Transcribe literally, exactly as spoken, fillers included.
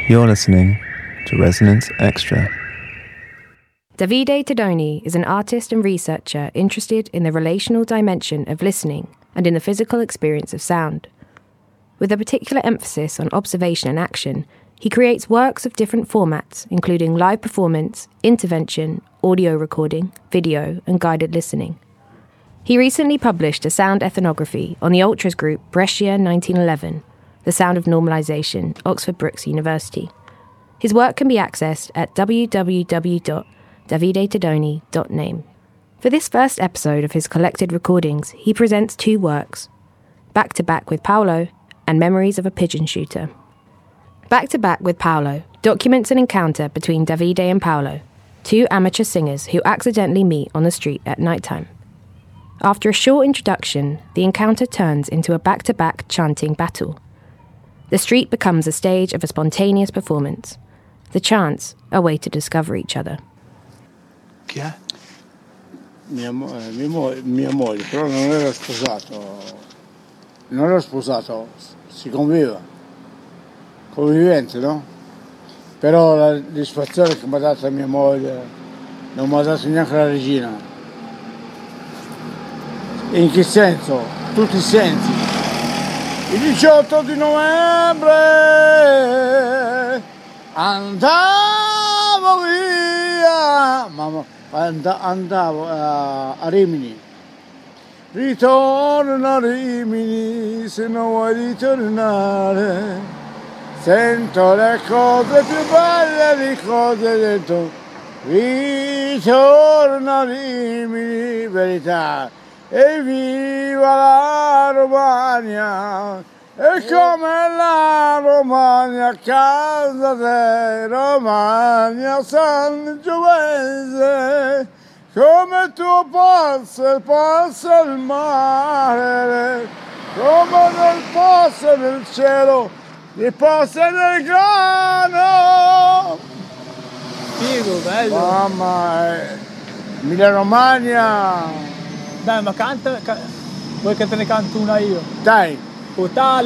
You're listening to Resonance Extra. Davide Tedoni is an artist and researcher interested in the relational dimension of listening and in the physical experience of sound. With a particular emphasis on observation and action, he creates works of different formats, including live performance, intervention, audio recording, video, and guided listening. He recently published a sound ethnography on the Ultras group Brescia nineteen eleven, The Sound of Normalization, Oxford Brookes University. His work can be accessed at w w w dot davide tedoni dot name. For this first episode of his collected recordings, he presents two works, Back to Back with Paolo and Memories of a Pigeon Shooter. Back to Back with Paolo documents an encounter between Davide and Paolo, two amateur singers who accidentally meet on the street at nighttime. After a short introduction, the encounter turns into a back-to-back chanting battle. The street becomes a stage of a spontaneous performance. The chants a way to discover each other. Chi è? Mia, mo- eh, mia, mo- mia moglie, però non era sposato, non era sposato, si conviveva, convivente, no? Però la soddisfazione che mi ha dato mia moglie non mi ha dato neanche la regina. In che senso? Tutti i sensi. Il diciotto di novembre andavo via, mamma, and- andavo a, a Rimini. Ritorno a Rimini se non vuoi ritornare. Sento le cose più belle, le cose dentro. Ritorno a Rimini, verità. E viva la Romagna, e come la Romagna, casa de Romagna, San Giovese, come tu passa, passa il mare, come nel passa nel cielo, e passa nel grano. Figo, bello. Mamma, eh, Emilia Romagna. Dai, ma canta, ca- vuoi che te ne canto una io? Dai. Totale.